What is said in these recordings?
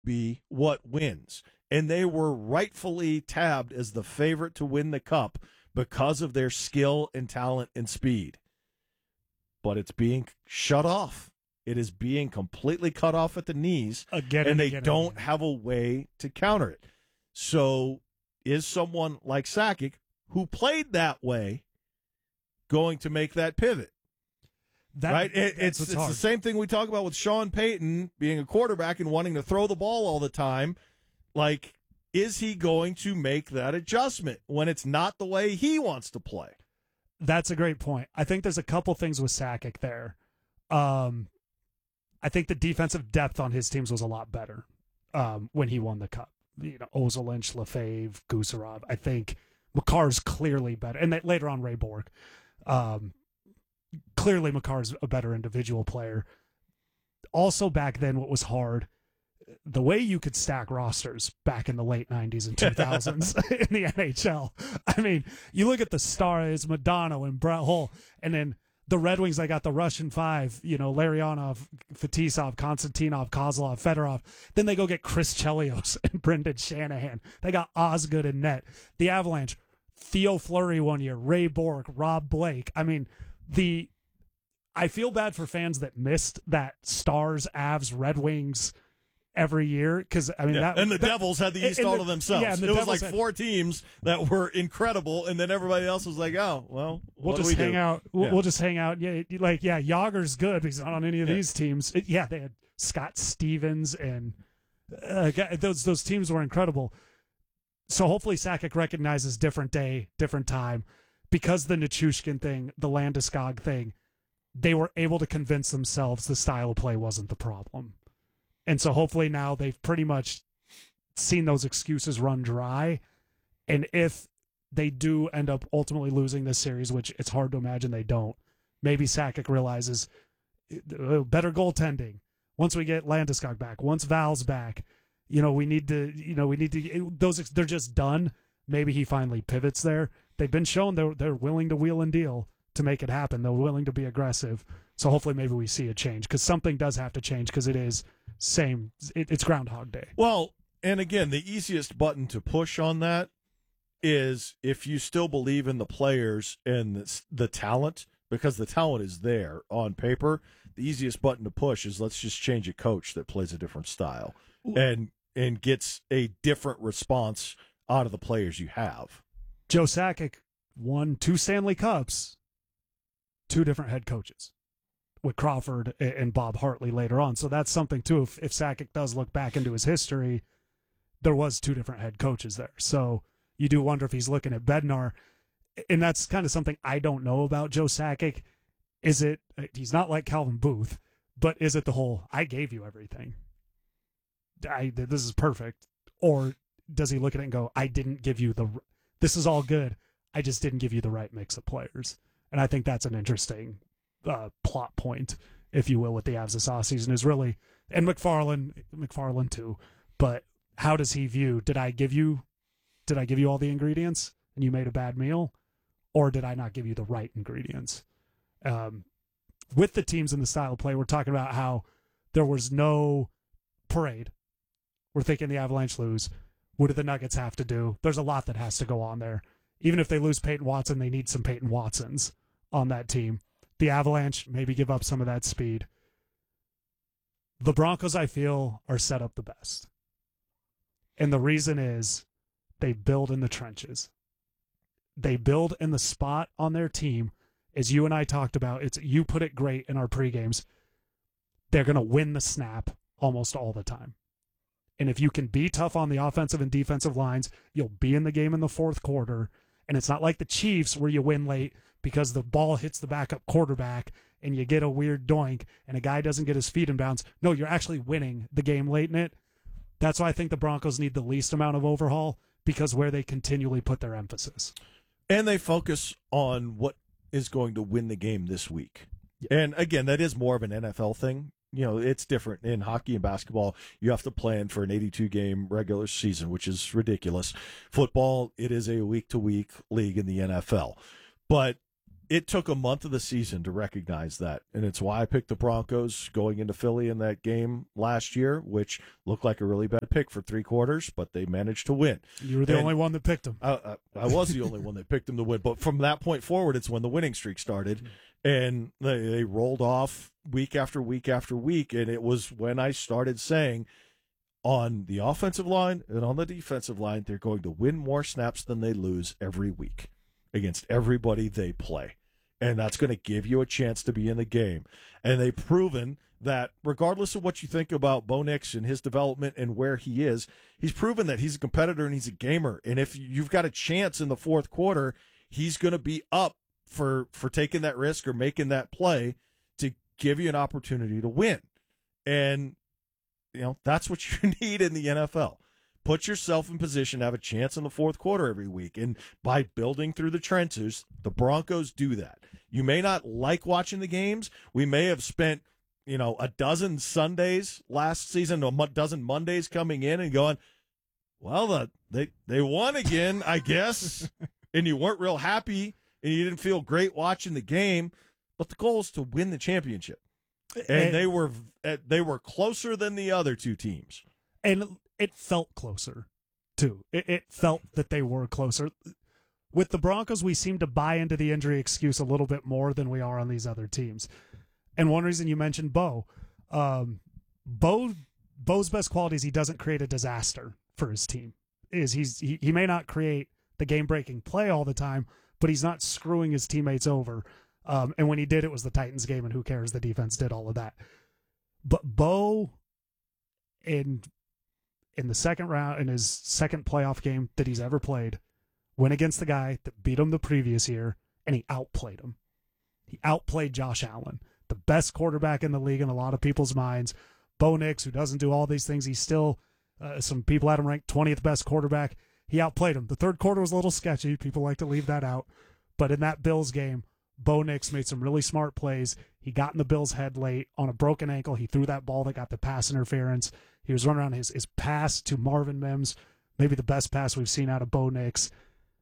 be what wins. And they were rightfully tabbed as the favorite to win the cup because of their skill and talent and speed. But it's being shut off. It is being completely cut off at the knees, and they don't have a way to counter it. So is someone like Sakic, who played that way, going to make that pivot? Right? It's the same thing we talk about with Sean Payton being a quarterback and wanting to throw the ball all the time. Like, is he going to make that adjustment when it's not the way he wants to play? That's a great point. I think there's a couple things with Sakic there. I think the defensive depth on his teams was a lot better when he won the cup. You know, Ozelinch, Lefebvre, Gusarov. I think McCarr's clearly better. And later on, Ray Bork. Clearly, McCarr's a better individual player. Also, back then, what was hard, the way you could stack rosters back in the late 90s and 2000s in the NHL. I mean, you look at the stars, Modano and Brett Hull, and then the Red Wings, they got the Russian five, you know, Larionov, Fetisov, Konstantinov, Kozlov, Fedorov. Then they go get Chris Chelios and Brendan Shanahan. They got Osgood in net. The Avalanche, Theo Fleury one year, Ray Bork, Rob Blake. I mean, I feel bad for fans that missed that Stars, Avs, Red Wings every year, because I mean, the Devils had the East all to themselves. Yeah, it was like four teams that were incredible, and then everybody else was like, "Oh, well, we'll just hang out. We'll just hang out." Yeah, Yager's good, but he's not on any of these teams. They had Scott Stevens, and those teams were incredible. So hopefully, Sakic recognizes different day, different time, because the Nichushkin thing, the Landeskog thing, they were able to convince themselves the style of play wasn't the problem. And so hopefully now they've pretty much seen those excuses run dry. And if they do end up ultimately losing this series, which it's hard to imagine they don't, maybe Sakic realizes better goaltending. Once we get Landeskog back, once Val's back, we need to, they're just done. Maybe he finally pivots there. They've been shown they're willing to wheel and deal to make it happen. They're willing to be aggressive. So hopefully maybe we see a change, because something does have to change, because it is it's Groundhog Day. Well, and again, the easiest button to push on that is if you still believe in the players and the talent, because the talent is there on paper. The easiest button to push is let's just change a coach that plays a different style and gets a different response out of the players you have. Joe Sakic won 2 Stanley Cups, 2 different head coaches, with Crawford and Bob Hartley later on. So that's something, too. If Sakic does look back into his history, there was 2 different head coaches there. So you do wonder if he's looking at Bednar. And that's kind of something I don't know about Joe Sakic. He's not like Calvin Booth, but is it the whole, I gave you everything, this is perfect? Or does he look at it and go, I didn't give you this is all good, I just didn't give you the right mix of players? And I think that's an interesting plot point, if you will, with the Avs this offseason is really, and McFarland too, but how does he view, did I give you all the ingredients and you made a bad meal, or did I not give you the right ingredients? With the teams in the style of play, we're talking about how there was no parade. We're thinking the Avalanche lose. What do the Nuggets have to do? There's a lot that has to go on there. Even if they lose Peyton Watson, they need some Peyton Watsons on that team. The Avalanche maybe give up some of that speed. The Broncos, I feel, are set up the best. And the reason is they build in the trenches. They build in the spot on their team, as you and I talked about. You put it great in our pregames. They're going to win the snap almost all the time. And if you can be tough on the offensive and defensive lines, you'll be in the game in the fourth quarter. And it's not like the Chiefs where you win late because the ball hits the backup quarterback and you get a weird doink and a guy doesn't get his feet in bounds. No, you're actually winning the game late in it. That's why I think the Broncos need the least amount of overhaul, because where they continually put their emphasis. And they focus on what is going to win the game this week. Yeah. And again, that is more of an NFL thing. It's different in hockey and basketball. You have to plan for an 82-game regular season, which is ridiculous. Football, it is a week-to-week league in the NFL. But it took a month of the season to recognize that, and it's why I picked the Broncos going into Philly in that game last year, which looked like a really bad pick for 3 quarters, but they managed to win. You were the only one that picked them. I was the only one that picked them to win, but from that point forward, it's when the winning streak started, and they rolled off week after week after week, and it was when I started saying, on the offensive line and on the defensive line, they're going to win more snaps than they lose every week against everybody they play. And that's going to give you a chance to be in the game. And they've proven that regardless of what you think about Bo Nix and his development and where he is, he's proven that he's a competitor and he's a gamer. And if you've got a chance in the fourth quarter, he's going to be up for taking that risk or making that play to give you an opportunity to win. And that's what you need in the NFL. Put yourself in position to have a chance in the fourth quarter every week. And by building through the trenches, the Broncos do that. You may not like watching the games. We may have spent, a dozen Sundays last season, a dozen Mondays coming in and going, well, they won again, I guess. And you weren't real happy and you didn't feel great watching the game. But the goal is to win the championship. And they were closer than the other 2 teams. And it felt closer, too. It felt that they were closer. With the Broncos, we seem to buy into the injury excuse a little bit more than we are on these other teams. And one reason you mentioned Bo. Bo's best quality is he doesn't create a disaster for his team. He may not create the game-breaking play all the time, but he's not screwing his teammates over. And when he did, it was the Titans game, and who cares? The defense did all of that. But Bo, in the second round, in his second playoff game that he's ever played, went against the guy that beat him the previous year, and he outplayed him. He outplayed Josh Allen, the best quarterback in the league in a lot of people's minds. Bo Nix, who doesn't do all these things, he's still, some people had him ranked 20th best quarterback. He outplayed him. The third quarter was a little sketchy. People like to leave that out. But in that Bills game, Bo Nix made some really smart plays. He got in the Bills' head late on a broken ankle. He threw that ball that got the pass interference. He was running around his pass to Marvin Mims, maybe the best pass we've seen out of Bo Nix.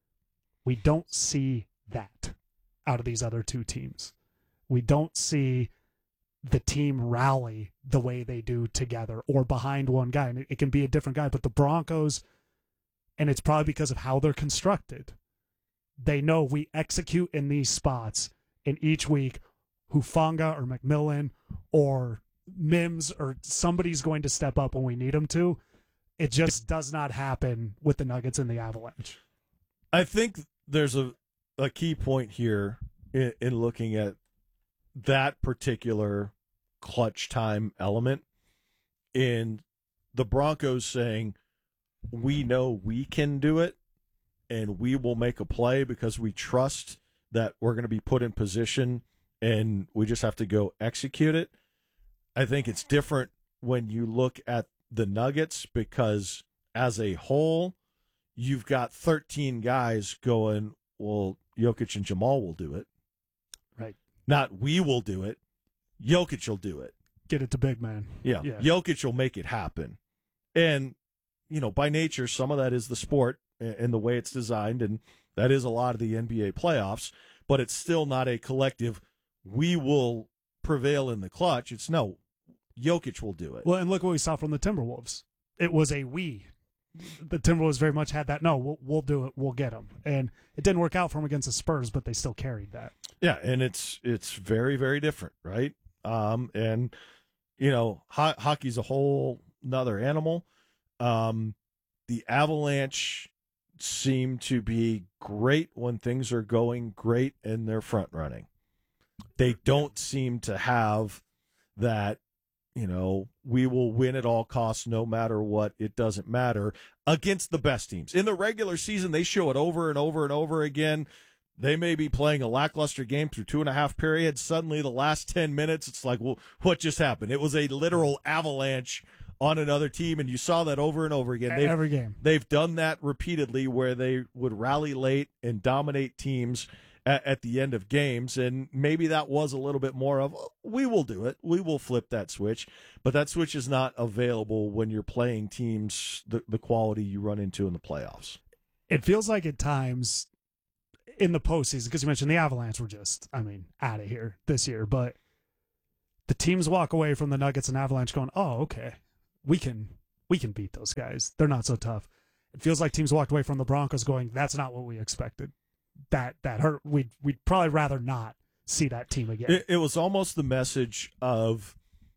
We don't see that out of these other 2 teams. We don't see the team rally the way they do together or behind one guy. And it can be a different guy, but the Broncos, and it's probably because of how they're constructed, they know we execute in these spots, and each week Hufanga or McMillan or Mims or somebody's going to step up when we need them to. It just does not happen with the Nuggets and the Avalanche. I think there's a key point here in looking at that particular clutch time element in the Broncos saying, we know we can do it, and we will make a play because we trust that we're going to be put in position and we just have to go execute it. I think it's different when you look at the Nuggets because as a whole, you've got 13 guys going, well, Jokic and Jamal will do it. Right. Not we will do it. Jokic will do it. Get it to big man. Yeah. Jokic will make it happen. And, by nature, some of that is the sport and the way it's designed, and that is a lot of the NBA playoffs, but it's still not a collective, we will prevail in the clutch. It's no, Jokic will do it. Well, and look what we saw from the Timberwolves. It was a we. The Timberwolves very much had that, no, we'll do it, we'll get them. And it didn't work out for them against the Spurs, but they still carried that. Yeah, and it's very, very different, right? And, hockey's a whole nother animal. The Avalanche seem to be great when things are going great and they're front running. They don't seem to have that, we will win at all costs no matter what. It doesn't matter against the best teams. In the regular season, they show it over and over and over again. They may be playing a lackluster game through 2.5 periods. Suddenly, the last 10 minutes, it's like, well, what just happened? It was a literal avalanche on another team, and you saw that over and over again. Every game. They've done that repeatedly where they would rally late and dominate teams at the end of games, and maybe that was a little bit more of, we will do it. We will flip that switch, but that switch is not available when you're playing teams the quality you run into in the playoffs. It feels like at times, in the postseason, because you mentioned the Avalanche were just, out of here this year, but the teams walk away from the Nuggets and Avalanche going, oh, okay, we can beat those guys. They're not so tough. It feels like teams walked away from the Broncos going, that's not what we expected. That hurt. We'd probably rather not see that team again. It was almost the message of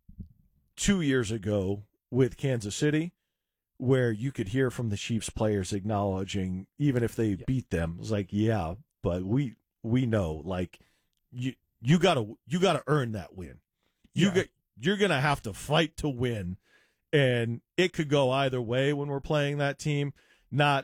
2 years ago with Kansas City, where you could hear from the Chiefs players acknowledging, even if they beat them, it was like, yeah, but we know, like, you gotta earn that win. You're gonna have to fight to win, and it could go either way when we're playing that team. Not,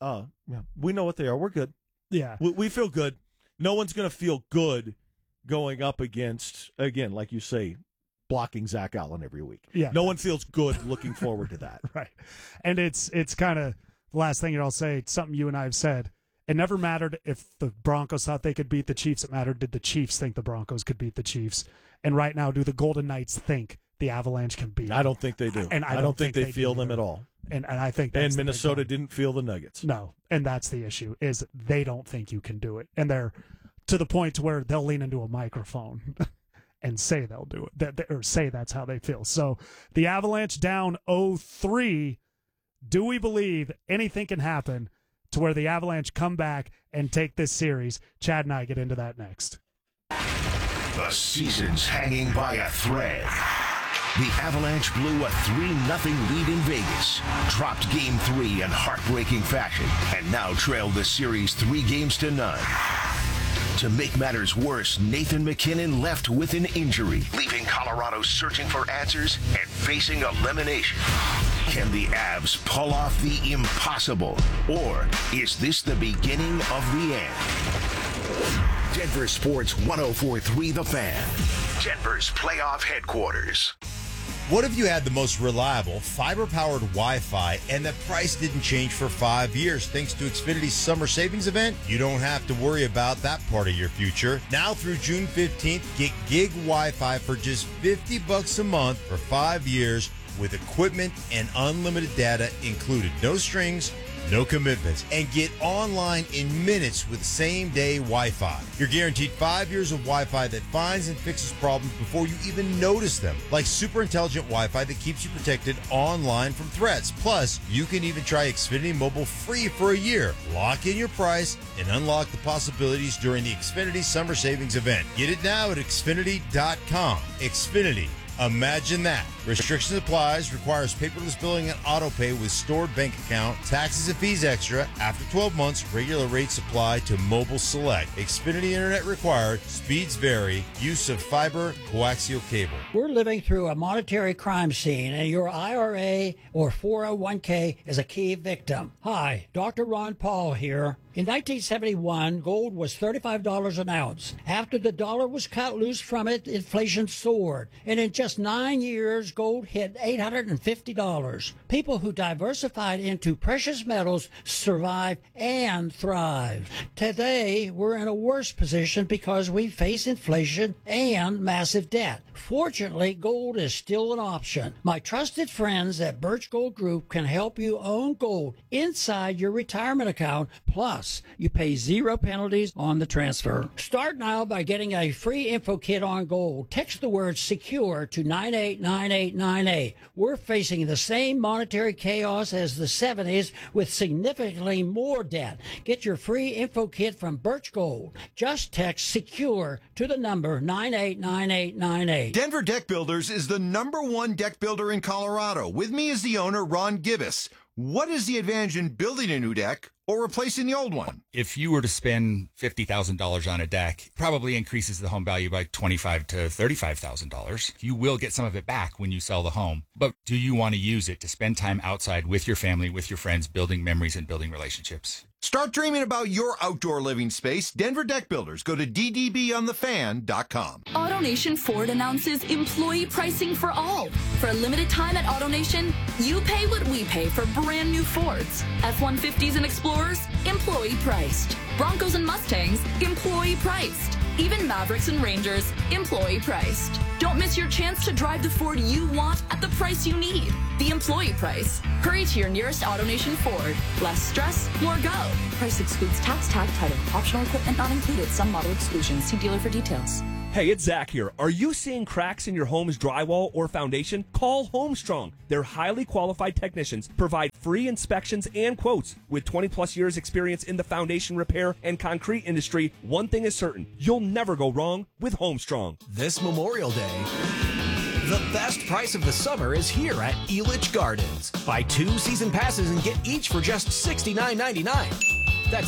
we know what they are. We're good. Yeah, we feel good. No one's gonna feel good going up against, again, like you say, blocking Zach Allen every week. Yeah. No one feels good looking forward to that. Right. And it's kind of the last thing I'll say, something you and I have said. It never mattered if the Broncos thought they could beat the Chiefs. It mattered, did the Chiefs think the Broncos could beat the Chiefs? And right now, do the Golden Knights think the Avalanche can beat them? I don't think they do. And I don't think they feel them at all. And I think that's and Minnesota didn't feel the Nuggets. No. And that's the issue, is they don't think you can do it. And they're to the point to where they'll lean into a microphone and say they'll do it, or say that's how they feel. So the Avalanche down 0-3. Do we believe anything can happen to where the Avalanche come back and take this series? Chad and I get into that next. The season's hanging by a thread. The Avalanche blew a 3-0 lead in Vegas, dropped Game 3 in heartbreaking fashion, and now trailed the series 3-0. To make matters worse, Nathan MacKinnon left with an injury, leaving Colorado searching for answers and facing elimination. Can the Avs pull off the impossible, or is this the beginning of the end? Denver Sports 104.3 The Fan, Denver's playoff headquarters. What if you had the most reliable, fiber-powered Wi-Fi and the price didn't change for 5 years? Thanks to Xfinity's summer savings event, you don't have to worry about that part of your future. Now through June 15th, get gig Wi-Fi for just $50 a month for 5 years with equipment and unlimited data included. No strings, no commitments, and get online in minutes with same-day Wi-Fi. You're guaranteed 5 years of Wi-Fi that finds and fixes problems before you even notice them, like super intelligent Wi-Fi that keeps you protected online from threats. Plus, you can even try Xfinity Mobile free for a year. Lock in your price and unlock the possibilities during the Xfinity Summer Savings event. Get it now at Xfinity.com. Xfinity. Imagine that. Restrictions applies. Requires paperless billing and auto pay with stored bank account. Taxes and fees extra. After 12 months, regular rates apply to Mobile Select. Xfinity Internet required. Speeds vary. Use of fiber coaxial cable. We're living through a monetary crime scene, and your IRA or 401k is a key victim. Hi, Dr. Ron Paul here. In 1971, gold was $35 an ounce. After the dollar was cut loose from it, inflation soared. And in just 9 years, gold hit $850. People who diversified into precious metals survive and thrive. Today, we're in a worse position because we face inflation and massive debt. Fortunately, gold is still an option. My trusted friends at Birch Gold Group can help you own gold inside your retirement account. Plus, you pay 0 penalties on the transfer. Start now by getting a free info kit on gold. Text the word SECURE to 989898. We're facing the same monetary chaos as the 70s with significantly more debt. Get your free info kit from Birch Gold. Just text SECURE to the number 989898. Denver Deck Builders is the #1 deck builder in Colorado. With me is the owner, Ron Gibbous. What is the advantage in building a new deck or replacing the old one? If you were to spend $50,000 on a deck, probably increases the home value by $25,000 to $35,000. You will get some of it back when you sell the home. But do you want to use it to spend time outside with your family, with your friends, building memories and building relationships? Start dreaming about your outdoor living space. Denver Deck Builders. Go to ddbonthefan.com. AutoNation Ford announces employee pricing for all. For a limited time at AutoNation, you pay what we pay for brand new Fords. F-150s and Explorers, employee priced. Broncos and Mustangs, employee priced. Even Mavericks and Rangers, employee priced. Don't miss your chance to drive the Ford you want at the price you need. The employee price. Hurry to your nearest AutoNation Ford. Less stress, more go. Price excludes tax, tag, title. Optional equipment not included. Some model exclusions. See dealer for details. Hey, it's Zach here. Are you seeing cracks in your home's drywall or foundation? Call Homestrong. Their highly qualified technicians provide free inspections and quotes. With 20 plus years experience in the foundation repair and concrete industry, one thing is certain. You'll never go wrong with Homestrong. This Memorial Day, the best price of the summer is here at Elitch Gardens. Buy 2 season passes and get each for just $69.99. That's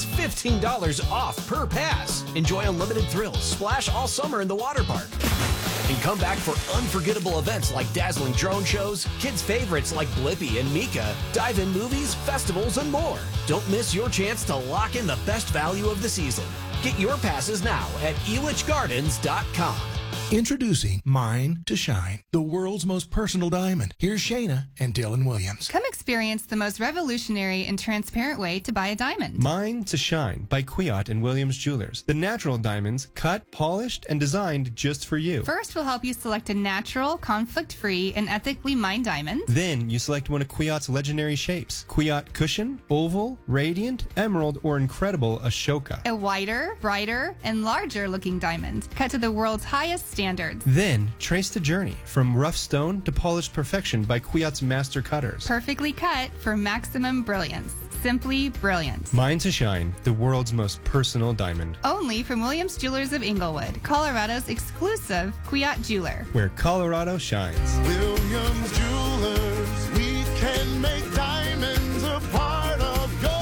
$15 off per pass. Enjoy unlimited thrills, splash all summer in the water park. And come back for unforgettable events like dazzling drone shows, kids' favorites like Blippi and Mika, dive-in movies, festivals, and more. Don't miss your chance to lock in the best value of the season. Get your passes now at elitchgardens.com. Introducing Mine to Shine, the world's most personal diamond. Here's Shayna and Dylan Williams. Come experience the most revolutionary and transparent way to buy a diamond. Mine to Shine by Kwiat and Williams Jewelers. The natural diamonds cut, polished, and designed just for you. First, we'll help you select a natural, conflict-free, and ethically mined diamond. Then you select one of Kwiat's legendary shapes. Kwiat Cushion, Oval, Radiant, Emerald, or Incredible Ashoka. A wider, brighter, and larger looking diamond, cut to the world's highest standards. Then trace the journey from rough stone to polished perfection by Kwiat's master cutters. Perfectly cut for maximum brilliance. Simply brilliant. Mine to Shine, the world's most personal diamond. Only from Williams Jewelers of Inglewood, Colorado's exclusive Kwiat jeweler. Where Colorado shines. Williams Jewelers, we can make diamonds a part of your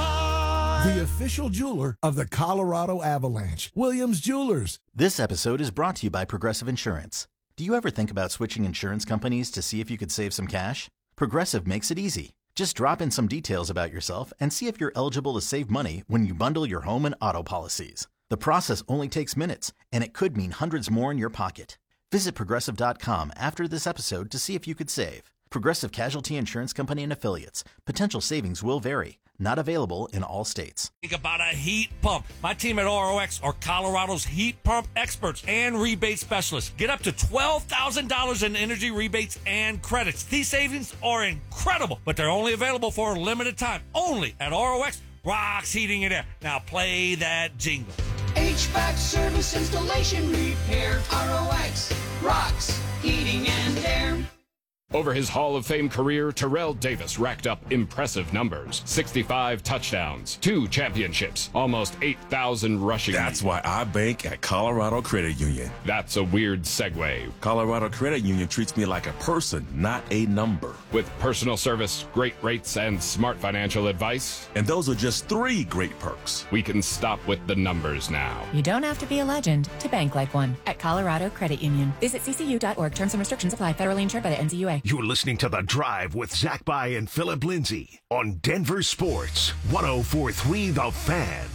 life. The official jeweler of the Colorado Avalanche, Williams Jewelers. This episode is brought to you by Progressive Insurance. Do you ever think about switching insurance companies to see if you could save some cash? Progressive makes it easy. Just drop in some details about yourself and see if you're eligible to save money when you bundle your home and auto policies. The process only takes minutes, and it could mean hundreds more in your pocket. Visit Progressive.com after this episode to see if you could save. Progressive Casualty Insurance Company and Affiliates. Potential savings will vary. Not available in all states. Think about a heat pump. My team at ROX are Colorado's heat pump experts and rebate specialists. Get up to $12,000 in energy rebates and credits. These savings are incredible, but they're only available for a limited time. Only at ROX, Rocks Heating and Air. Now play that jingle. HVAC service, installation, repair. ROX, Rocks Heating and Air. Over his Hall of Fame career, Terrell Davis racked up impressive numbers. 65 touchdowns, 2 championships, almost 8,000 rushing. That's why I bank at Colorado Credit Union. That's a weird segue. Colorado Credit Union treats me like a person, not a number. With personal service, great rates, and smart financial advice. And those are just 3 great perks. We can stop with the numbers now. You don't have to be a legend to bank like one at Colorado Credit Union. Visit ccu.org. Terms and restrictions apply. Federally insured by the NCUA. You're listening to The Drive with Zach By and Philip Lindsay on Denver Sports 104.3 The Fan.